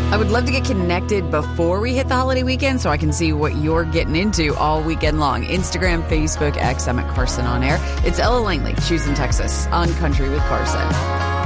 I would love to get connected before we hit the holiday weekend so I can see what you're getting into all weekend long. Instagram, Facebook, X, I'm at Carson On Air. It's Ella Langley. She's in Texas on Country with Carson.